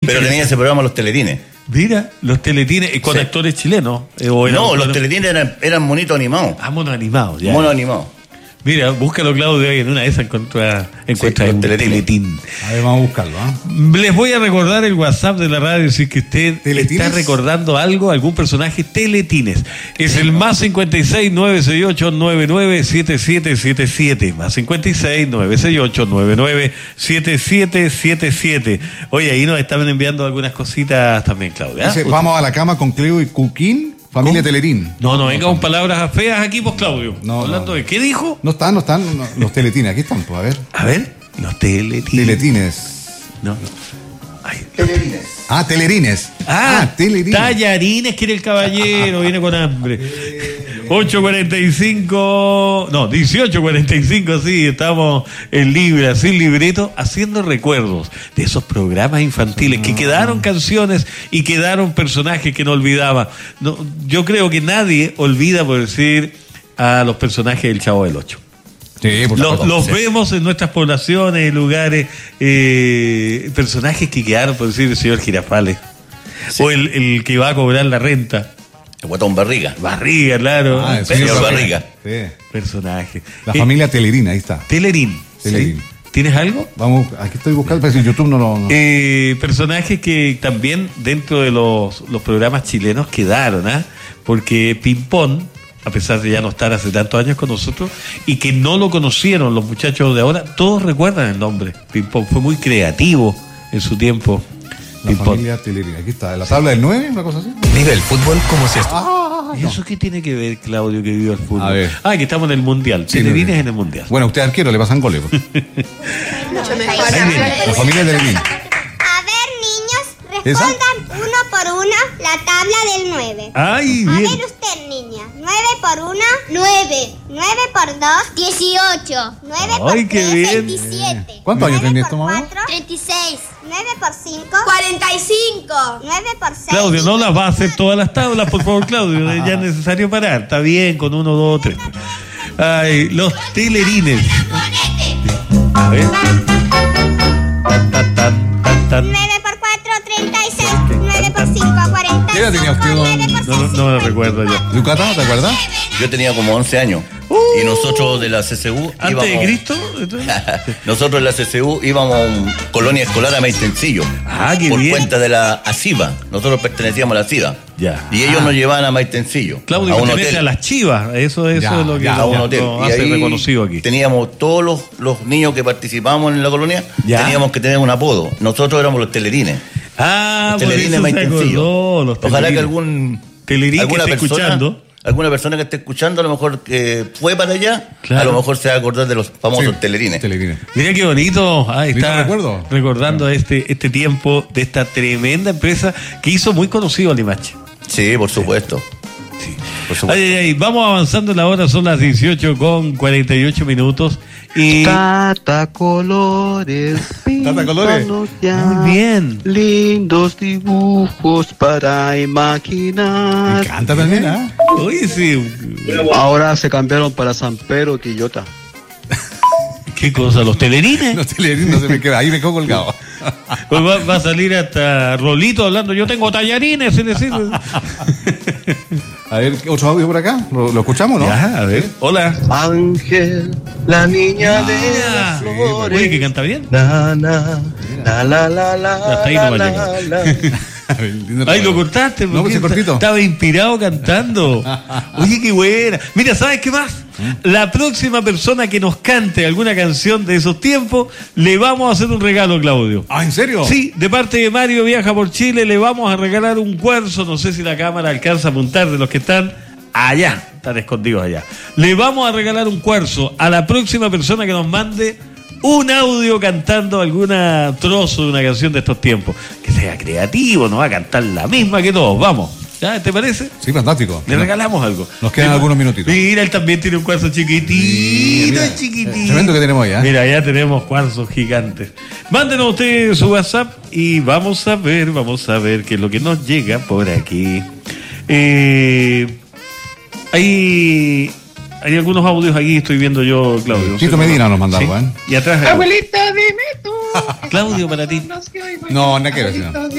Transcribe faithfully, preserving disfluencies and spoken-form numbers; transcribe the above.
Pero tenía ese programa Los Teletines. Mira, los teletines, con sí. actores chilenos. Eh, o no, los teletines eran, eran monitos animados. Ah, monos animados, ya. Monos animados. Mira, búscalo, Claudio, y en una de esas encuentra, encuentra sí, un teletín. A ver, vamos a buscarlo. ¿eh? Les voy a recordar el WhatsApp de la radio, si que usted ¿Teletines? Está recordando algo, algún personaje, teletines. Es el más cincuenta y seis, nueve seis ocho, nueve nueve siete siete siete siete. Más cincuenta y seis, nueve seis ocho, nueve nueve siete siete siete siete. Oye, ahí nos estaban enviando algunas cositas también, Claudia. Dice, vamos a la cama con Cleo y Cuquín. Familia ¿Cómo? Teletín. No, no, venga con palabras feas aquí, pues, Claudio. No, Hablando no. de qué dijo. No están, no están no, los teletines. Aquí están, pues, a ver. A ver, los teletines. Teletines. No, no. Ay, teletines. Ah, telerines. Ah, ah telerines. Tallarines quiere el caballero, viene con hambre. ocho cuarenta y cinco, no, dieciocho cuarenta y cinco, sí, estamos en Libra, sin libreto, haciendo recuerdos de esos programas infantiles que quedaron canciones y quedaron personajes que no olvidaba. No, yo creo que nadie olvida, por decir, a los personajes del Chavo del Ocho. Sí, por los los sí. vemos en nuestras poblaciones, lugares, eh, personajes que quedaron, por decir, el señor Girafales, sí. O el, el que va a cobrar la renta. El Guatón Barriga. Barriga, claro. Ah, el señor Barriga. Sí. Personaje. La eh, familia Telerín, ahí está. Telerín. Telerín. ¿Sí? ¿Tienes algo? Vamos, aquí estoy buscando, pero si YouTube no lo... No. Eh, personajes que también dentro de los, los programas chilenos quedaron, ¿ah? ¿eh? Porque Pimpón, a pesar de ya no estar hace tantos años con nosotros, y que no lo conocieron los muchachos de ahora, todos recuerdan el nombre. Pimpón fue muy creativo en su tiempo. La Pimpón. Familia Telerín, aquí está, la tabla del nueve, una cosa así. Vive el fútbol como si esto. Ah, ¿Y eso no. qué tiene que ver, Claudio, que vive el fútbol? A ver. Ah, que estamos en el Mundial. Sí, Telerín es en el Mundial. Bueno, usted es arquero, le pasan goles. Mucho mejor. La familia Telerín. A ver, niños, respondan uno por uno la tabla del nueve. Ay, a bien. ver usted, niña. nueve por uno, nueve. nueve por dos, dieciocho. nueve por Ay, qué tres, bien. veintisiete. ¿Cuántos años tenía esto, mamá? cuatro, treinta y seis. nueve por cinco, cuarenta y cinco. nueve por seis. Claudio, no las va a hacer todas las tablas, por favor, Claudio. Ya es necesario parar. Está bien, con uno, dos, tres. Ay, los telerines. A ver. Tan, tan, tan, tan, tan. nueve por cuatro, treinta y seis. nueve por cinco, cuarenta y cinco. ¿Qué edad tenía usted, don? nueve por No, no, seis, no lo recuerdo yo. ¿Yucatán, te acuerdas? Yo tenía como once años. Uh, y nosotros de la C C U ¿Antes íbamos, de Cristo? nosotros de la C C U íbamos a un colonia escolar a Maitencillo. Ah, qué por bien. cuenta de la ACIBA. Nosotros pertenecíamos a la ACIBA. Ya. Y ellos Ah. nos llevaban a Maitencillo. Claudio, a un pertenece hotel. a las Chivas. Eso, eso Ya, es lo que ya, lo, a un hotel. lo Y hace ahí reconocido aquí. teníamos todos los, los niños que participábamos en la colonia, Ya. teníamos que tener un apodo. Nosotros éramos los telerines. Ah, Los por telerines eso se Maitencillo. acordó, los Ojalá telerines. que algún Telerín alguna que esté persona, escuchando. alguna persona que esté escuchando, a lo mejor que fue para allá, Claro. a lo mejor se va a acordar de los famosos Sí, telerines. Telerines. Mira qué bonito. Ahí Lindo está. recuerdo. Recordando este, este tiempo de esta tremenda empresa que hizo muy conocido a Limache. Sí, por supuesto. Sí. Por supuesto. Ay, ay, ay, vamos avanzando en la hora, son las dieciocho con cuarenta y ocho minutos. Y Tata Colores. Tata Colores. píntanos ya. muy bien. Lindos dibujos para Me imaginar. encanta también, ¿ah? Oye, sí. Ahora se cambiaron para San Pedro Quillota. ¿Qué cosa? ¿Los telerines? No, Telerín no se me queda, ahí me quedo colgado. Pues va, va a salir hasta Rolito hablando. Yo tengo tallarines, es decir. A ver, otro audio por acá. ¿Lo, lo escuchamos, no? Ya, a ver. Hola. Ángel, la niña de las flores. Oye, que canta bien. Na, na, la, la, la, la, Hasta ahí no va a la, llegar. la. A ver, lindo Ay, lo recuerdo. cortaste. No, pues es porque cortito. Estaba inspirado cantando. Oye, qué buena. Mira, ¿sabes qué más? La próxima persona que nos cante alguna canción de esos tiempos, le vamos a hacer un regalo, Claudio. Ah, ¿en serio? Sí, de parte de Mario Viaja por Chile, le vamos a regalar un cuarzo. No sé si la cámara alcanza a apuntar de los que están allá, están escondidos allá. Le vamos a regalar un cuarzo a la próxima persona que nos mande un audio cantando alguna trozo de una canción de estos tiempos. Que sea creativo, no va a cantar la misma que todos. Vamos, ¿ya? ¿Te parece? Sí, fantástico. Le regalamos algo. Nos quedan Le- algunos minutitos. Mira, él también tiene un cuarzo chiquitito, Mira, mira. chiquitito. Tremendo que tenemos ya. Mira, ya tenemos cuarzos gigantes. Mándenos ustedes su WhatsApp y vamos a ver, vamos a ver qué es lo que nos llega por aquí. Eh, hay, hay algunos audios aquí, estoy viendo yo, Claudio. Tito Medina nos mandaba, Sí. ¿eh? Y atrás. Abuelita, dime tú. Claudio, para ti. Los que oigo No, yo, nada que ver, abuelito, señor.